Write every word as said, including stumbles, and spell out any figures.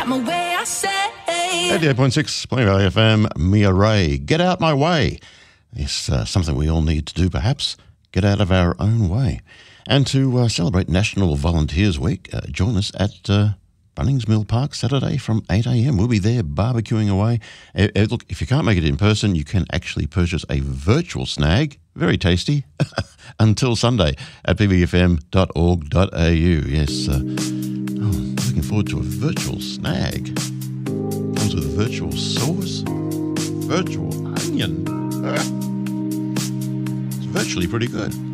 my way, I say. eighty-eight point six, Plenty Valley F M, Mia Ray. Get out my way. It's uh, something we all need to do, perhaps. Get out of our own way. And to uh, celebrate National Volunteers Week, uh, join us at uh, Bunnings Mill Park Saturday from eight a.m. We'll be there barbecuing away. Uh, uh, look, if you can't make it in person, you can actually purchase a virtual snag, very tasty, until Sunday at p v f m dot org dot a u. Yes, uh, oh, looking forward to a virtual snag. Comes with a virtual sauce, virtual onion. It's virtually pretty good.